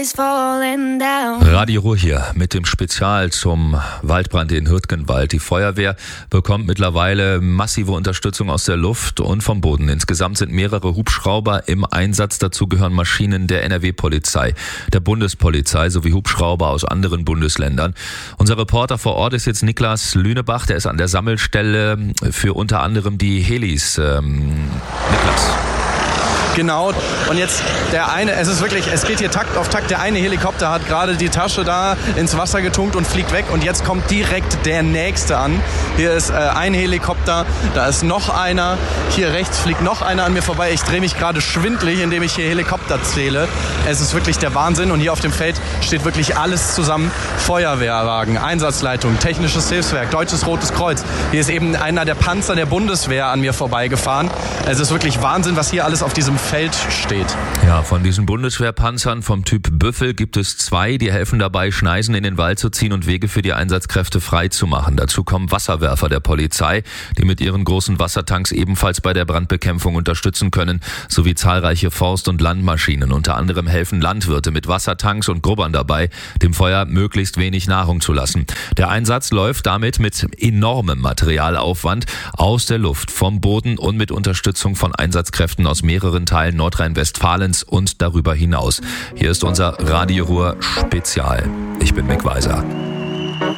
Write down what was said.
is falling down. Radio Ruhr hier mit dem Spezial zum Waldbrand in Hürtgenwald. Die Feuerwehr bekommt mittlerweile massive Unterstützung aus der Luft und vom Boden. Insgesamt sind mehrere Hubschrauber im Einsatz. Dazu gehören Maschinen der NRW-Polizei, der Bundespolizei sowie Hubschrauber aus anderen Bundesländern. Unser Reporter vor Ort ist jetzt Niklas Lünebach. Der ist an der Sammelstelle für unter anderem die Helis. Niklas. Genau, und jetzt es geht hier Takt auf Takt. Der eine Helikopter hat gerade die Tasche da ins Wasser getunkt und fliegt weg. Und jetzt kommt direkt der nächste an. Hier ist ein Helikopter, da ist noch einer. Hier rechts fliegt noch einer an mir vorbei. Ich drehe mich gerade schwindelig, indem ich hier Helikopter zähle. Es ist wirklich der Wahnsinn. Und hier auf dem Feld steht wirklich alles zusammen. Feuerwehrwagen, Einsatzleitung, technisches Hilfswerk, Deutsches Rotes Kreuz. Hier ist eben einer der Panzer der Bundeswehr an mir vorbeigefahren. Es ist wirklich Wahnsinn, was hier alles auf diesem Feld steht. Ja, von diesen Bundeswehrpanzern vom Typ Büffel gibt es 2, die helfen dabei, Schneisen in den Wald zu ziehen und Wege für die Einsatzkräfte frei zu machen. Dazu kommen Wasserwerfer der Polizei, die mit ihren großen Wassertanks ebenfalls bei der Brandbekämpfung unterstützen können, sowie zahlreiche Forst- und Landmaschinen. Unter anderem helfen Landwirte mit Wassertanks und Grubbern dabei, dem Feuer möglichst wenig Nahrung zu lassen. Der Einsatz läuft damit mit enormem Materialaufwand aus der Luft, vom Boden und mit Unterstützung von Einsatzkräften aus mehreren Teilen Nordrhein-Westfalens und darüber hinaus. Hier ist unser Radio Ruhr Spezial. Ich bin Mick Weiser.